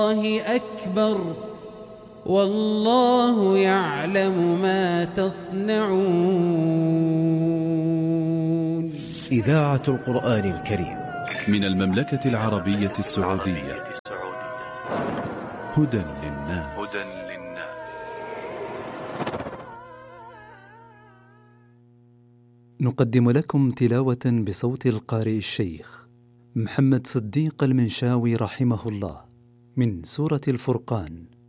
الله أكبر والله يعلم ما تصنعون. إذاعة القرآن الكريم من المملكة العربية السعودية. هدى للناس. نقدم لكم تلاوة بصوت القارئ الشيخ محمد صديق المنشاوي رحمه الله من سورة الفرقان